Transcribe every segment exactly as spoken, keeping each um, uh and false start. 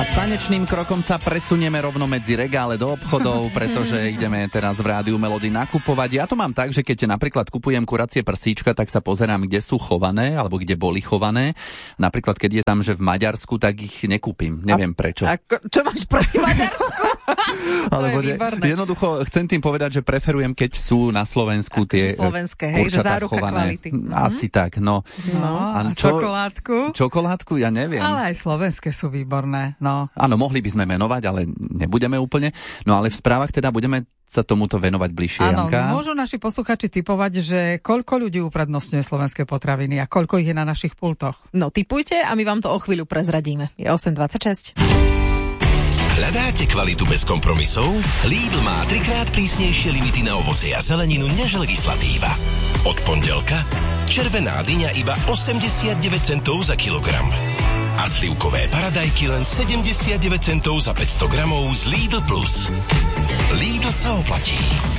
Tanečným krokom sa presunieme rovno medzi regále do obchodov, pretože ideme teraz v Rádiu Melody nakupovať. Ja to mám tak, že keď napríklad kupujem kuracie prsíčka, tak sa pozerám, kde sú chované, alebo kde boli chované. Napríklad, keď je tam, že v Maďarsku, tak ich nekúpim. Neviem prečo. A, a čo máš proti Maďarsku? Alebo je jednoducho chcem tým povedať, že preferujem, keď sú na Slovensku tie slovenské, hej, že záruka chované. Kvality. Asi tak, no. No, a čo, čokoládku? Čokoládku, ja neviem. Ale aj slovenské sú výborné, no. Áno, mohli by sme menovať, ale nebudeme úplne. No ale v správach teda budeme sa tomuto venovať bližšie, áno, Janka. Môžu naši posluchači tipovať, že koľko ľudí uprednostňuje slovenské potraviny a koľko ich je na našich pultoch. No tipujte a my vám to o chvíľu prezradíme. Je osem dvadsaťšesť. Hľadáte kvalitu bez kompromisov? Lidl má trikrát prísnejšie limity na ovocie a zeleninu než legislatíva. Od pondelka červená dyňa iba osemdesiatdeväť centov za kilogram. A slivkové paradajky len sedemdesiatdeväť centov za päťsto gramov z Lidl Plus. Lidl sa oplatí.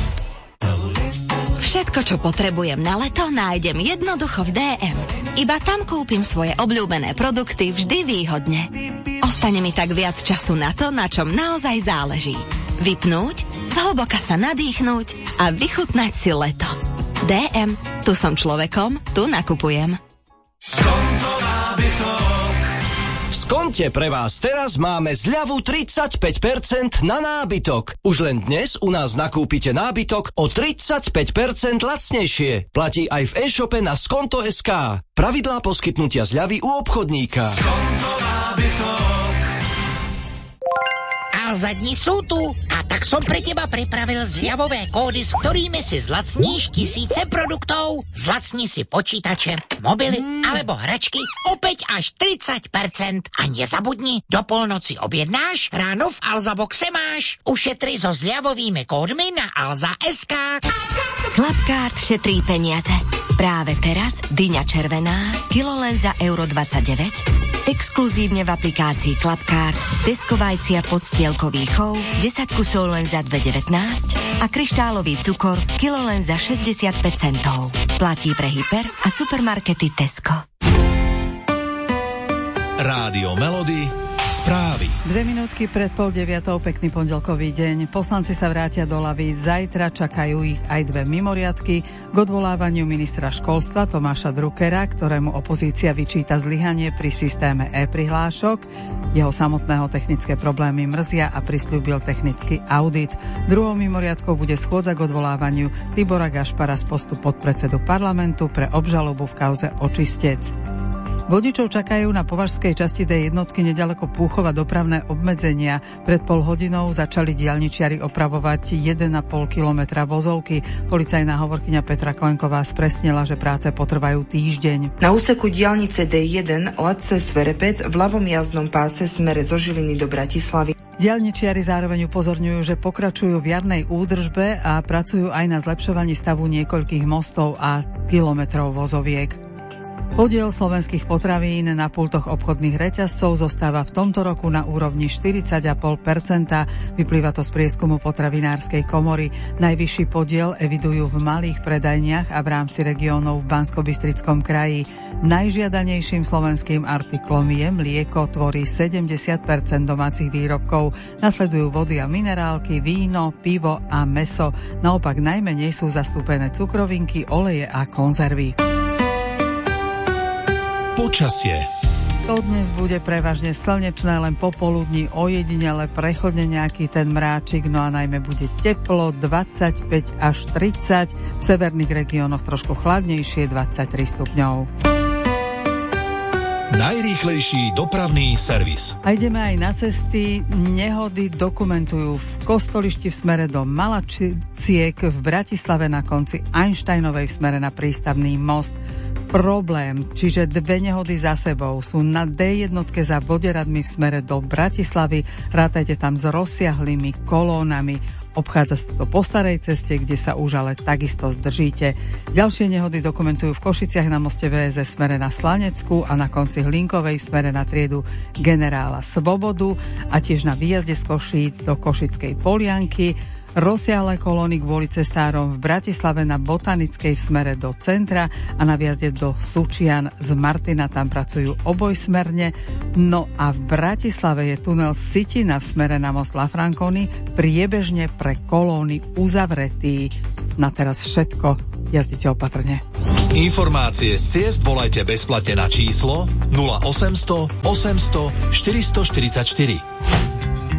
Všetko, čo potrebujem na leto, nájdem jednoducho v dé em. Iba tam kúpim svoje obľúbené produkty vždy výhodne. Ostane mi tak viac času na to, na čom naozaj záleží. Vypnúť, zhlboka sa nadýchnúť a vychutnať si leto. dé em, tu som človekom, tu nakupujem. Skonto nábytok. V Skonte pre vás teraz máme zľavu tridsaťpäť percent na nábytok. Už len dnes u nás nakúpite nábytok o tridsaťpäť percent lacnejšie. Platí aj v e-shope na skonto bodka es ká. Pravidlá poskytnutia zľavy u obchodníka. Skonto nábytok. Alza dni sú tu a tak som pre teba pripravil zľavové kódy, s ktorými si zlacníš tisíce produktov. Zlacni si počítače, mobily alebo hračky opäť až tridsať percent. A nezabudni, do polnoci objednáš, ráno v Alza boxe máš. Ušetri so zľavovými kódmi na alza bodka es ká. Klapkart šetrí peniaze. Práve teraz dyňa červená, kilo len za euro dvadsaťdeväť. Exkluzívne v aplikácii Klapkart deskovajcia podstielkový chov desať kusov len za dve devätnásť a kryštálový cukor kilo len za šesťdesiatpäť centov. Platí pre hyper a supermarkety Tesco. Rádio Melody, správy. Dve minútky pred pol deviatou, pekný pondelkový deň. Poslanci sa vrátia do lavíc zajtra, čakajú ich aj dve mimoriadky k odvolávaniu ministra školstva Tomáša Druckera, ktorému opozícia vyčíta zlyhanie pri systéme e-prihlášok. Jeho samotného technické problémy mrzia a prisľúbil technický audit. Druhou mimoriadkou bude schôdza k odvolávaniu Tibora Gašpara z postu podpredsedu parlamentu pre obžalobu v kauze Očistec. Vodičov čakajú na považskej časti dé jednotky nedaleko Púchova dopravné obmedzenia. Pred pol hodinou začali diaľničiari opravovať jeden a pol kilometra vozovky. Policajná hovorkyňa Petra Klenková spresnila, že práce potrvajú týždeň. Na úseku diaľnice dé jeden Latce Sverepec v ľavom jazdnom páse smere zo Žiliny do Bratislavy. Diaľničiari zároveň upozorňujú, že pokračujú v jarnej údržbe a pracujú aj na zlepšovaní stavu niekoľkých mostov a kilometrov vozoviek. Podiel slovenských potravín na pultoch obchodných reťazcov zostáva v tomto roku na úrovni štyridsať celá päť percenta. Vyplýva to z prieskumu potravinárskej komory. Najvyšší podiel evidujú v malých predajniach a v rámci regiónov v Banskobystrickom kraji. Najžiadanejším slovenským artiklom je mlieko, tvorí sedemdesiat percent domácich výrobkov. Nasledujú vody a minerálky, víno, pivo a mäso. Naopak najmenej sú zastúpené cukrovinky, oleje a konzervy. Počasie. To dnes bude prevažne slnečné, len popoludní ojedinele prechodne nejaký ten mráčik, no a najmä bude teplo dvadsaťpäť až tridsať, v severných regiónoch trošku chladnejšie dvadsaťtri stupňov. Najrýchlejší dopravný servis. A ideme aj na cesty. Nehody dokumentujú v Kostolišti v smere do Malačiek, v Bratislave na konci Einsteinovej v smere na prístavný most. Problém, čiže dve nehody za sebou, sú na dé jednotke za Voderadmi v smere do Bratislavy. Rátajte tam s rozsiahlými kolónami. Obchádza sa to po starej ceste, kde sa už ale takisto zdržíte. Ďalšie nehody dokumentujú v Košiciach na moste vé es es smere na Slanecku a na konci Hlinkovej smere na triedu Generála Svobodu a tiež na výjazde z Košíc do Košickej Polianky. Rozsiahle kolóny kvôli cestárom v Bratislave na Botanickej v smere do centra a na viazde do Sučian z Martina, tam pracujú obojsmerne. No a v Bratislave je tunel Sitina v smere na most La Franconi priebežne pre kolóny uzavretý. Na teraz všetko, jazdite opatrne. Informácie z ciest volajte bezplatne na číslo nula osemsto osemsto štyristoštyridsaťštyri.